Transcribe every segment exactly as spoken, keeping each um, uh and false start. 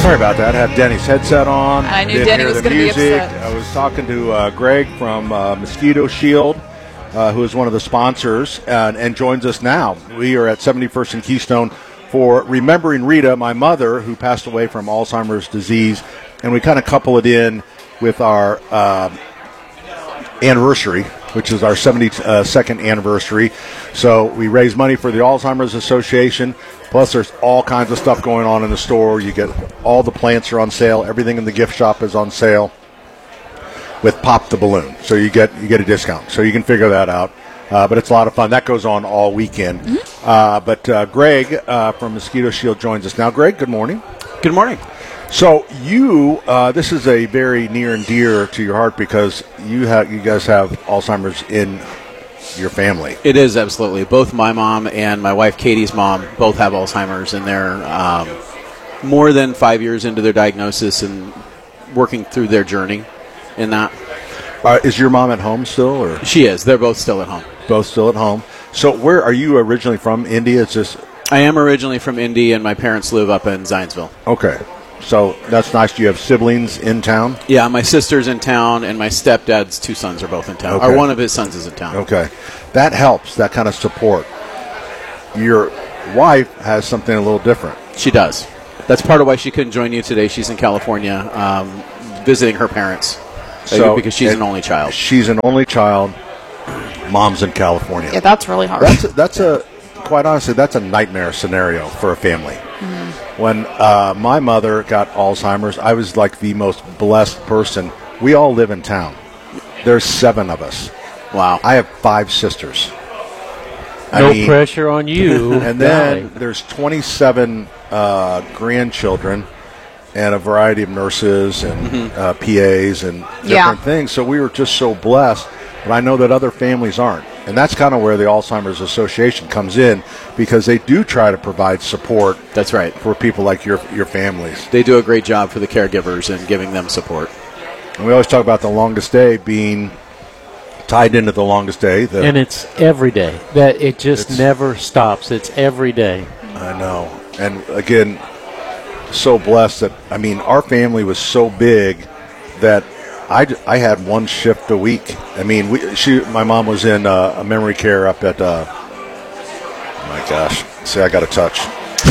Sorry about that. I had Denny's headset on. I knew Didn't Denny hear was the going to be music. upset. I was talking to uh, Greg from uh, Mosquito Shield, uh, who is one of the sponsors, and, and joins us now. We are at seventy-first and Keystone for Remembering Rita, my mother, who passed away from Alzheimer's disease, and we kind of couple it in with our uh, anniversary, which is our seventy-second anniversary. So we raise money for the Alzheimer's Association. Plus, there's all kinds of stuff going on in the store. You get all the plants are on sale. Everything in the gift shop is on sale with Pop the Balloon. So you get you get a discount. So you can figure that out. Uh, but it's a lot of fun. That goes on all weekend. Mm-hmm. Uh, but uh, Greg uh, from Mosquito Shield joins us now. Greg, good morning. Good morning. So you, uh, this is a very near and dear to your heart because you have, you guys have Alzheimer's in your family. It is, absolutely. Both my mom and my wife Katie's mom both have Alzheimer's, and they're um, more than five years into their diagnosis and working through their journey in that. Uh, is your mom at home still, or she is? They're both still at home. Both still at home. So where are you originally from? India? It's just. I am originally from Indy, and my parents live up in Zionsville. Okay. So that's nice. Do you have siblings in town? Yeah, my sister's in town, and my stepdad's two sons are both in town. Okay. Or one of his sons is in town. Okay. That helps, that kind of support. Your wife has something a little different. She does. That's part of why she couldn't join you today. She's in California um, visiting her parents so because she's an only child. She's an only child. Mom's in California. Yeah, that's really hard. That's a, that's a quite honestly, that's a nightmare scenario for a family. Mm-hmm. When uh, my mother got Alzheimer's, I was like the most blessed person. We all live in town. There's seven of us. Wow. I have five sisters. No I mean, pressure on you. And then there's twenty-seven uh, grandchildren and a variety of nurses and mm-hmm. uh, P As and different yeah. things. So we were just so blessed. But I know that other families aren't. And that's kind of where the Alzheimer's Association comes in, because they do try to provide support. That's right. For people like your your families. They do a great job for the caregivers and giving them support. And we always talk about the longest day being tied into the longest day. The, and it's every day. That it just never stops. It's every day. I know. And again, so blessed that, I mean, our family was so big that I, I had one shift a week. I mean, we, she, my mom was in uh, a memory care up at, uh, oh my gosh, see, I got a touch.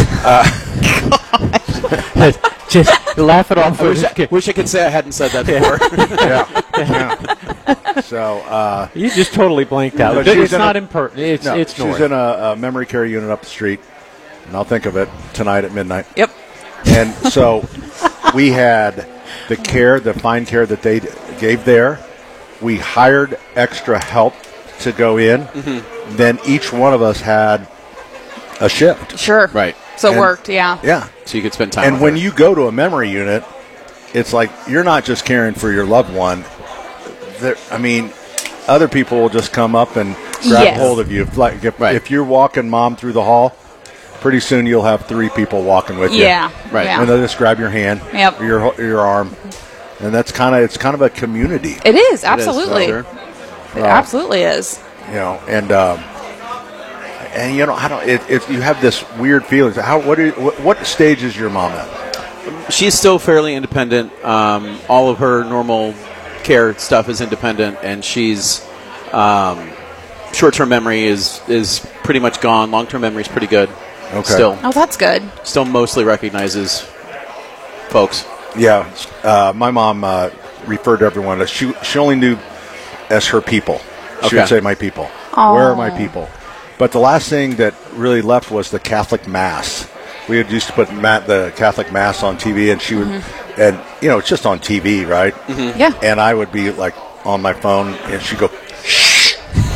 Uh, Just laugh it off. I wish I, wish I could say I hadn't said that before. yeah. yeah. So uh, you just totally blanked out. But It's in not a, impertinent. It's, no, it's she's north. in a, a memory care unit up the street, and I'll think of it tonight at midnight. Yep. And so we had the care, the fine care that they gave there. We hired extra help to go in. Mm-hmm. Then each one of us had a shift. Sure. Right. So it and, worked, yeah. Yeah. So you could spend time And with when her. you go to a memory unit, it's like you're not just caring for your loved one. There, I mean, other people will just come up and grab yes. hold of you. If, like, if, right. if you're walking mom through the hall, pretty soon you'll have three people walking with you. Yeah. Right. Yeah. And they'll just grab your hand, yep. or your your arm, and that's kind of it's kind of a community. It is absolutely. It is, it absolutely is. You know, and um, and you know, I don't. It, it, you have this weird feeling. How what, are, what what stage is your mom at? She's still fairly independent. Um, all of her normal care stuff is independent, and she's um, short-term memory is is pretty much gone. Long-term memory is pretty good. Okay. Still, Oh, that's good. still mostly recognizes folks. Yeah, uh, my mom uh, referred to everyone as she. She only knew as her people. She Okay. would say, "My people. Aww. Where are my people?" But the last thing that really left was the Catholic Mass. We had used to put ma- the Catholic Mass on T V, and she would, mm-hmm. and you know, it's just on T V, right? Mm-hmm. Yeah. And I would be like on my phone, and she'd go, shh.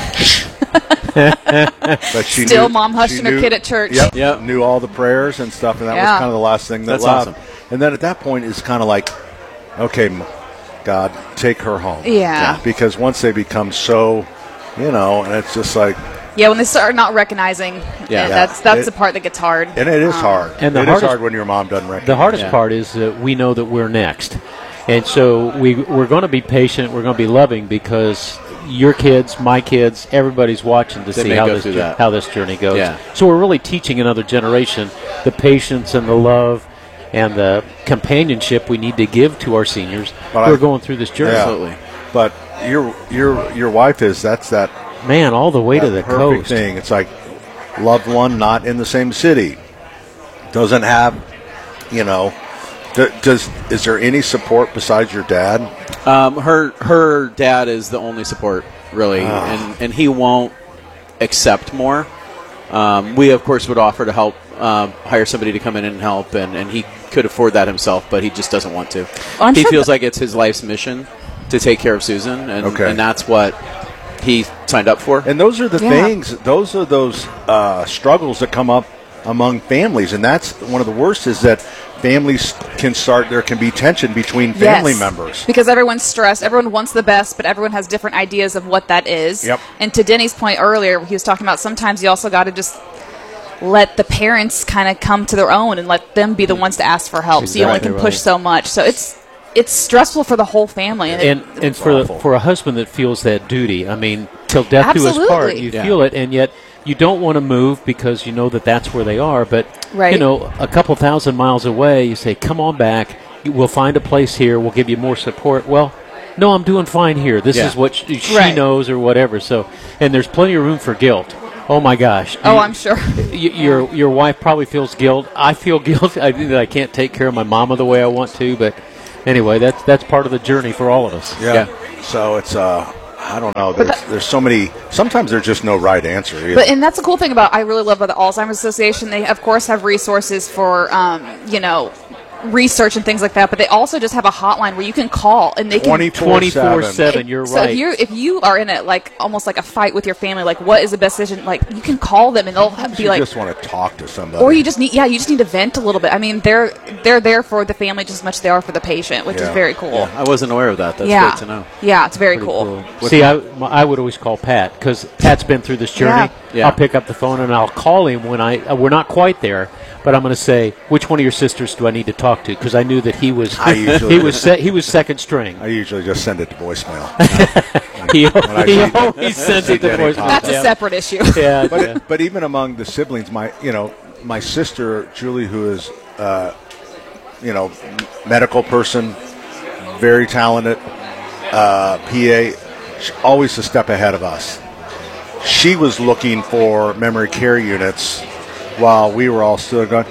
But she Still knew, mom hushing she her knew- kid at church. Yep, Yep. knew all the prayers and stuff, and that Yeah. was kind of the last thing that That's left. awesome. And then at that point, it's kind of like, okay, m- God, take her home. Yeah. Because once they become so, you know, and it's just like, Yeah, when they start not recognizing, Yeah. yeah, that's that's It- the part that gets hard. and it is Um, hard. and the it is hardest- hard when your mom doesn't recognize. The hardest Yeah. part is that we know that we're next. And so we, we're going to be patient, we're going to be loving, because your kids, my kids, everybody's watching to They see may how go this, through jour- that. how this journey goes. Yeah. So we're really teaching another generation the patience and the love and the companionship we need to give to our seniors But who I- are going through this journey. Yeah. Absolutely. But your your your wife is that's that, Man, all the way that to the perfect coast. thing. It's like loved one not in the same city, doesn't have, you know. d- Does is there any support besides your dad? Um, her her dad is the only support, really, Ah. and and he won't accept more. Um, we of course would offer to help um, hire somebody to come in and help, and, and he could afford that himself, but he just doesn't want to. Well, I'm he sure feels th- like it's his life's mission to take care of Susan, and, Okay. and that's what he signed up for. And those are the Yeah. things. Those are those uh, struggles that come up among families, and that's one of the worst. Is that families can start. There can be tension between family Yes. members. Because everyone's stressed. Everyone wants the best, but everyone has different ideas of what that is. Yep. And to Denny's point earlier, he was talking about sometimes you also got to just let the parents kind of come to their own and let them be the ones to ask for help. so you only Exactly can push right. so much. So it's it's stressful for the whole family. And, And it, and for awful. for a husband that feels that duty, I mean, till death do us part, Absolutely. you Yeah. feel it, and yet you don't want to move because you know that that's where they are. But Right. you know, a couple thousand miles away, you say, "Come on back. We'll find a place here. We'll give you more support." Well, no, I'm doing fine here. This Yeah. is what she, she Right. knows or whatever. So, and there's plenty of room for guilt. Oh my gosh. oh, You- I'm sure. y- your your wife probably feels guilt. I feel guilt. I think that I can't take care of my mama the way I want to. But anyway, that's that's part of the journey for all of us. Yeah. Yeah. So it's uh, I don't know. There's, there's so many. Sometimes there's just no right answer. Either. But and that's the cool thing about I really love about the Alzheimer's Association. They of course have resources for um, you know research and things like that, but they also just have a hotline where you can call and they can twenty-four seven, you're so right. if you if you are in a like almost like a fight with your family, like what is the best decision? Like you can call them and they'll ha- be you like, just want to talk to somebody. or you just need yeah, you just need to vent a little bit. I mean, they're they're there for the family just as much as they are for the patient, which Yeah. is very cool. I wasn't aware of that. That's yeah, great to know. yeah, it's very Pretty cool. cool. See, I, my- I would always call Pat because Pat's been through this journey. Yeah. Yeah. I'll pick up the phone and I'll call him when I uh, we're not quite there, but I'm going to say which one of your sisters do I need to talk to because I knew that he was I usually- he was se- he was second string. I usually just send it to voicemail. He, I he see- always sends see it to Denny voice. pop That's up. a separate issue. Yeah, But yeah. but even among the siblings, my you know my sister Julie, who is uh, you know m- medical person, very talented uh, P A, sh- always a step ahead of us. She was looking for memory care units while we were all still going.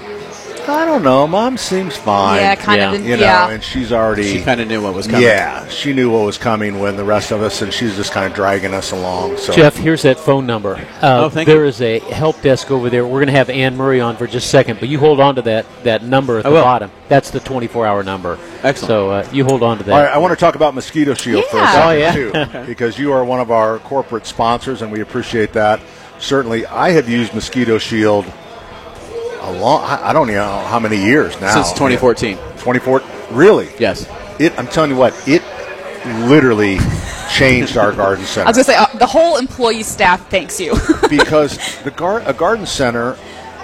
I don't know. Mom seems fine. Yeah, kind Yeah. of. You know, yeah. and she's already. She kind of knew what was coming. Yeah, she knew what was coming when the rest of us, and she's just kind of dragging us along. So Jeff, here's that phone number. Uh, Oh, thank there you. is a help desk over there. We're going to have Anne Murray on for just a second, but you hold on to that, that number at I the will. bottom. That's the twenty-four hour number. Excellent. So uh, you hold on to that. All right, I want to talk about Mosquito Shield for a Yeah. second, Oh, yeah. too, because you are one of our corporate sponsors, and we appreciate that. Certainly, I have used Mosquito Shield a long, I I don't even know how many years now. Since twenty fourteen. twenty-four, really? Yes. It, I'm telling you what, it literally changed our garden I center. was gonna say uh, the whole employee staff thanks you. because the gar- a garden center,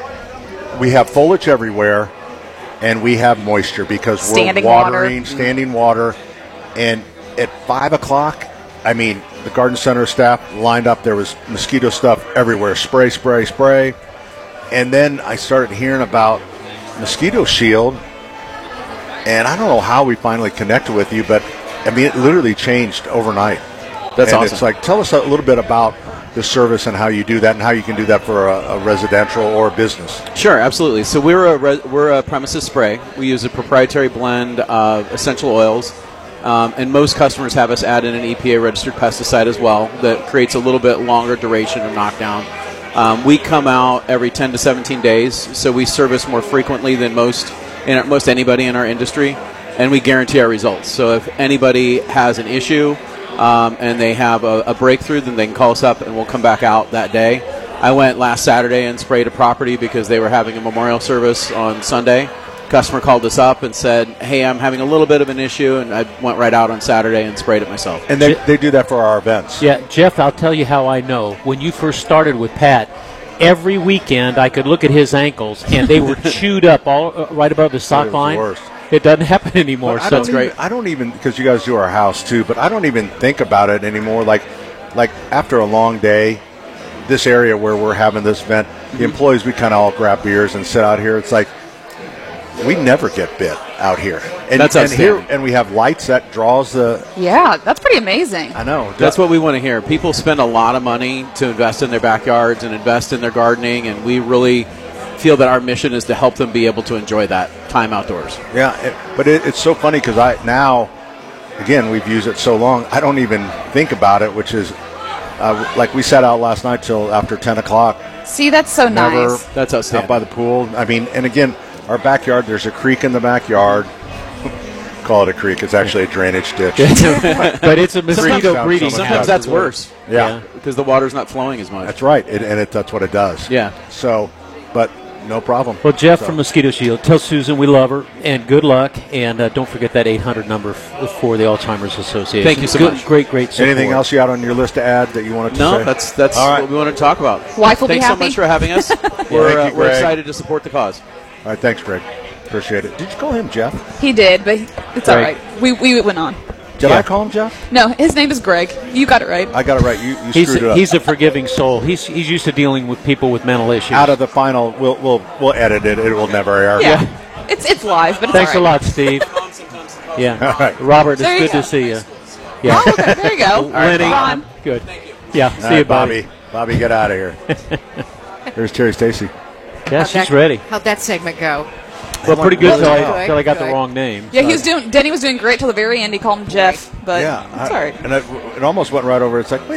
we have foliage everywhere, and we have moisture because Standing we're water. watering, standing water, and at five o'clock, I mean, the garden center staff lined up. There was mosquito stuff everywhere, spray, spray, spray, and then I started hearing about Mosquito Shield, and I don't know how we finally connected with you, but I mean, it literally changed overnight. That's and awesome. It's like, tell us a little bit about the service and how you do that, and how you can do that for a, a residential or a business. Sure, absolutely. So we're a re- we're a premises spray. We use a proprietary blend of essential oils, um, and most customers have us add in an E P A registered pesticide as well that creates a little bit longer duration of knockdown. Um, we come out every ten to seventeen days, so we service more frequently than most in our, most anybody in our industry, and we guarantee our results. So if anybody has an issue um, and they have a, a breakthrough, then they can call us up and we'll come back out that day. I went last Saturday and sprayed a property because they were having a memorial service on Sunday. Customer called us up and said, hey, I'm having a little bit of an issue, and I went right out on Saturday and sprayed it myself. And they, they do that for our events. Yeah, Jeff, I'll tell you how I know. When you first started with Pat, every weekend I could look at his ankles, and they were chewed up all uh, right above the It sock was the line. worst. It doesn't happen anymore. But I So don't even, I don't even because you guys do our house too, but I don't even think about it anymore. Like, like after a long day, this area where we're having this event, the employees, we kind of all grab beers and sit out here. It's like we never get bit out here. And, That's and here, outstanding. and we have lights that draws the. Yeah, that's pretty amazing. I know. That's what we want to hear. People spend a lot of money to invest in their backyards and invest in their gardening, and we really feel that our mission is to help them be able to enjoy that time outdoors. Yeah, it, but it, it's so funny because I now, again, we've used it so long, I don't even think about it, which is uh, like we sat out last night till after ten o'clock. See, that's so Never nice. That's out outstanding. by the pool. I mean, and again, our backyard, there's a creek in the backyard. Call it a creek. It's actually a drainage ditch. But it's a mosquito Sometimes- breeding sometimes Sometimes house that's as well. worse Yeah, because the water's not flowing as much. that's right. It, and it, that's what it does. Yeah. So, but no problem. Well, Jeff So- from Mosquito Shield, tell Susan we love her and good luck. And uh, don't forget that eight hundred number f- for the Alzheimer's Association. Thank you so Good- much. Great, great support. Anything else you had on your list to add that you wanted to No, say? that's that's All right. what we want to talk about. Wife will be Thanks so happy. much for having us. we're Thank you, uh, we're Greg. excited to support the cause. All right, thanks, Greg. Appreciate it. Did you call him Jeff? He did, but it's all Greg. right. We we went on. Did Yeah. I call him Jeff? No, his name is Greg. You got it right. I got it right. You, you He's screwed it up. he's a forgiving soul. He's he's used to dealing with people with mental issues. Out of the final, we'll we'll we'll edit it. It will never air. Yeah, it's it's live, but it's Thanks all a right. lot, Steve. Yeah, All right. Robert, it's There you good go. to see you. Yeah, Oh, okay, there you go. Lenny, Ron. good. Yeah, All see right, you, Bobby. Bobby. Bobby, get out of here. Here's Terry Stacy. Yeah, How'd she's that- ready. How'd that segment go? Well, pretty good Really till I, good, till I got the good. wrong name. Yeah, he was doing. Denny was doing great till the very end. He called him Jeff, but Yeah, it's all right. And it, it almost went right over. It's like, wait